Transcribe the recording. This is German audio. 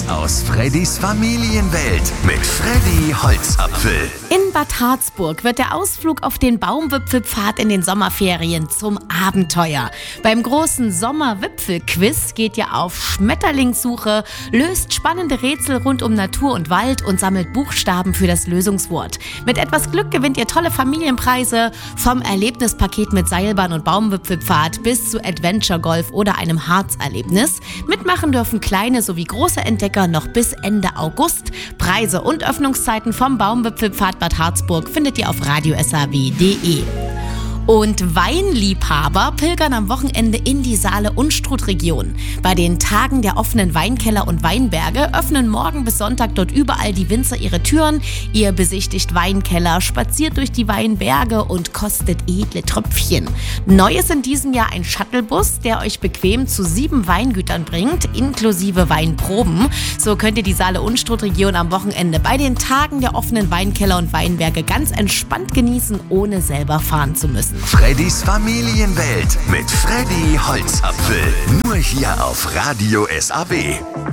aus Freddys Familienwelt mit Freddy Holzapfel. In Bad Harzburg wird der Ausflug auf den Baumwipfelpfad in den Sommerferien zum Abenteuer. Beim großen Sommerwipfelquiz geht ihr auf Schmetterlingssuche, löst spannende Rätsel rund um Natur und Wald und sammelt Buchstaben für das Lösungswort. Mit etwas Glück gewinnt ihr tolle Familienpreise, vom Erlebnispaket mit Seilbahn und Baumwipfelpfad bis zu Adventure Golf oder einem Harzerlebnis. Mitmachen dürfen kleine sowie große Entdecker noch bis Ende August. Preise und Öffnungszeiten vom Baumwipfelpfad Bad Harzburg findet ihr auf radiosaw.de. Und Weinliebhaber pilgern am Wochenende in die Saale-Unstrut-Region. Bei den Tagen der offenen Weinkeller und Weinberge öffnen morgen bis Sonntag dort überall die Winzer ihre Türen. Ihr besichtigt Weinkeller, spaziert durch die Weinberge und kostet edle Tröpfchen. Neu ist in diesem Jahr ein Shuttlebus, der euch bequem zu 7 Weingütern bringt, inklusive Weinproben. So könnt ihr die Saale-Unstrut-Region am Wochenende bei den Tagen der offenen Weinkeller und Weinberge ganz entspannt genießen, ohne selber fahren zu müssen. Freddys Familienwelt mit Freddy Holzapfel. Nur hier auf Radio SAW.